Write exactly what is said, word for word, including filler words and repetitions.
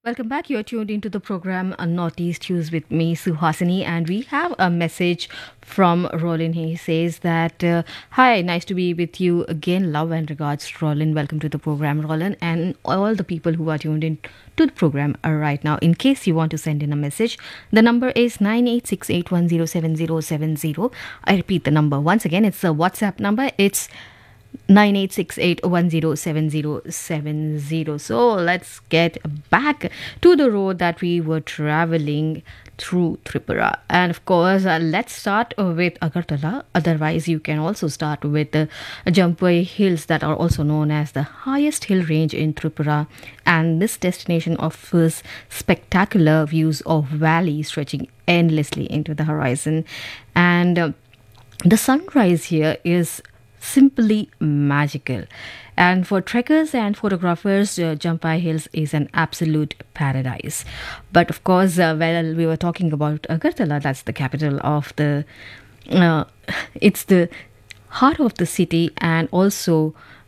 Welcome back. You're tuned into the program uh, Northeast News with me, Suhasini, and we have a message from Roland. He says that, uh, Hi, nice to be with you again. Love and regards, Roland. Welcome to the program, Roland, and all the people who are tuned in to the program uh, right now. In case you want to send in a message, the number is nine eight six eight one zero seven zero seven zero. I repeat the number once again. It's a WhatsApp number. It's nine eight six eight one zero seven zero seven zero. So let's get back to the road that we were traveling through Tripura. And of course, uh, let's start uh, with Agartala. Otherwise, you can also start with the Jampai Hills that are also known as the highest hill range in Tripura. And this destination offers spectacular views of valleys stretching endlessly into the horizon. And uh, the sunrise here is simply magical. And for trekkers and photographers, uh, Jampai Hills is an absolute paradise. But of course, uh, well, we were talking about Agartala, that's the capital of the, uh, it's the heart of the city and also